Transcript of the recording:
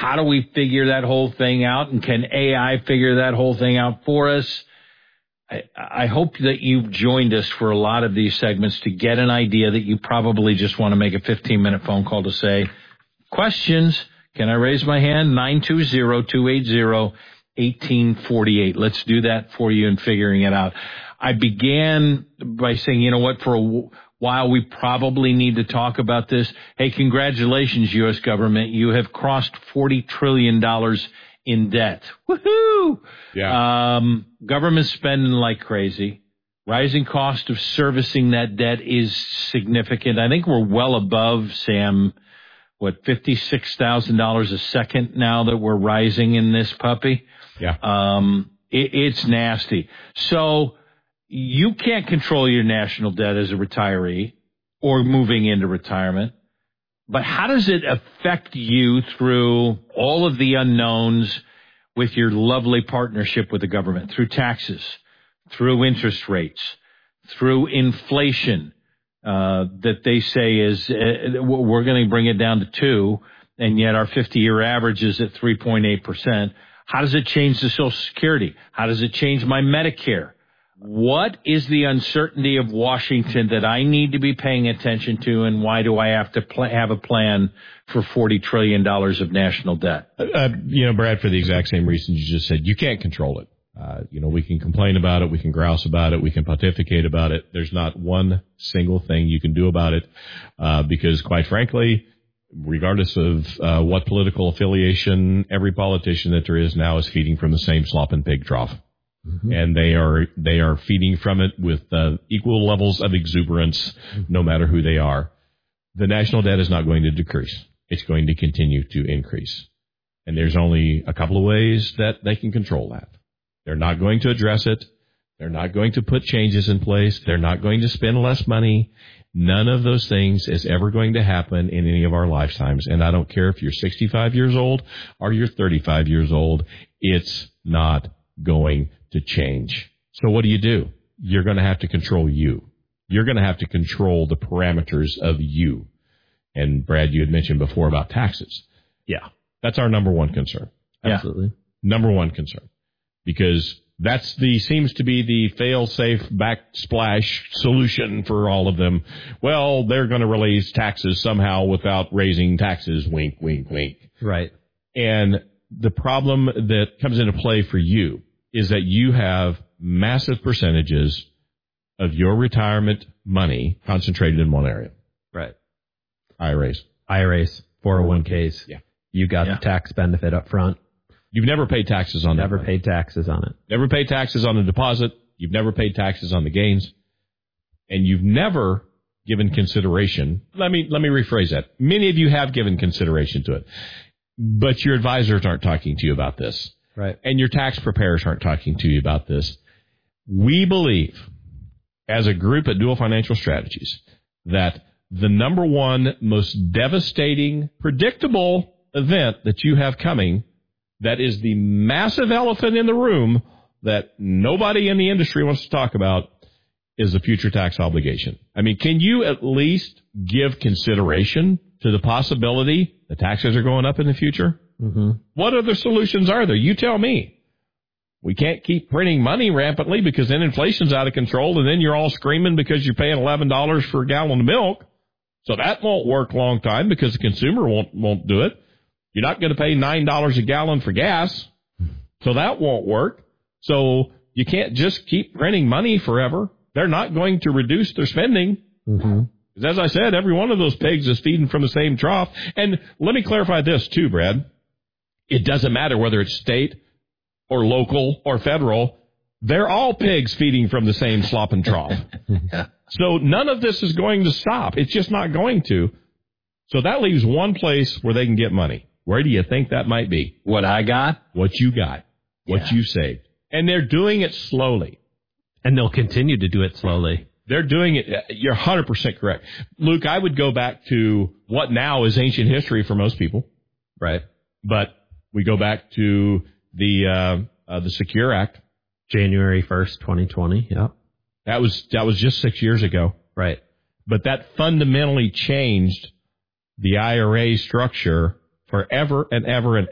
How do we figure that whole thing out? And can AI figure that whole thing out for us? I hope that you've joined us for a lot of these segments to get an idea that you probably just want to make a 15-minute phone call to say, questions, can I raise my hand? 920-280-1848. Let's do that for you in figuring it out. I began by saying, you know what, for a while we probably need to talk about this. Hey, congratulations, U.S. government. You have crossed $40 trillion in debt. Woohoo! Yeah. Government spending like crazy. Rising cost of servicing that debt is significant. I think we're well above, Sam, $56,000 a second now that we're rising in this puppy. Yeah. It's nasty. So you can't control your national debt as a retiree or moving into retirement. But how does it affect you through all of the unknowns with your lovely partnership with the government, through taxes, through interest rates, through inflation, that they say is we're going to bring it down to 2%, and yet our 50-year average is at 3.8%. How does it change the Social Security? How does it change my Medicare? What is the uncertainty of Washington that I need to be paying attention to, and why do I have to have a plan for $40 trillion of national debt? Brad, for the exact same reasons you just said, you can't control it. We can complain about it, we can grouse about it, we can pontificate about it. There's not one single thing you can do about it, because quite frankly, regardless of what political affiliation, every politician that there is now is feeding from the same slop and pig trough. Mm-hmm. And they are feeding from it with equal levels of exuberance, no matter who they are. The national debt is not going to decrease. It's going to continue to increase. And there's only a couple of ways that they can control that. They're not going to address it. They're not going to put changes in place. They're not going to spend less money. None of those things is ever going to happen in any of our lifetimes. And I don't care if you're 65 years old or you're 35 years old. It's not going to change. So what do? You're going to have to control you. You're going to have to control the parameters of you. And Brad, you had mentioned before about taxes. Yeah. That's our number one concern. Absolutely. Number one concern. Because that's seems to be the fail-safe backsplash solution for all of them. Well, they're going to release taxes somehow without raising taxes. Wink, wink, wink. Right. And the problem that comes into play for you is that you have massive percentages of your retirement money concentrated in one area. Right. IRAs, 401ks. Yeah. You got the tax benefit up front. You've never paid taxes on that. Never paid taxes on it. Never paid taxes on the deposit. You've never paid taxes on the gains. And you've never given consideration. Let me rephrase that. Many of you have given consideration to it, but your advisors aren't talking to you about this. Right. And your tax preparers aren't talking to you about this. We believe, as a group at Dual Financial Strategies, that the number one most devastating, predictable event that you have coming, that is the massive elephant in the room that nobody in the industry wants to talk about, is the future tax obligation. I mean, can you at least give consideration to the possibility the taxes are going up in the future? Mm-hmm. What other solutions are there? You tell me. We can't keep printing money rampantly because then inflation's out of control, and then you're all screaming because you're paying $11 for a gallon of milk. So that won't work a long time because the consumer won't do it. You're not going to pay $9 a gallon for gas, so that won't work. So you can't just keep printing money forever. They're not going to reduce their spending. Mm-hmm. As I said, every one of those pigs is feeding from the same trough. And let me clarify this too, Brad. It doesn't matter whether it's state or local or federal. They're all pigs feeding from the same slop and trough. So none of this is going to stop. It's just not going to. So that leaves one place where they can get money. Where do you think that might be? What I got? What you got. What you saved. And they're doing it slowly. And they'll continue to do it slowly. They're doing it. You're 100% correct. Luke, I would go back to what now is ancient history for most people. Right. But we go back to the Secure Act. January 1st, 2020. Yep. That was just 6 years ago. Right. But that fundamentally changed the IRA structure forever and ever and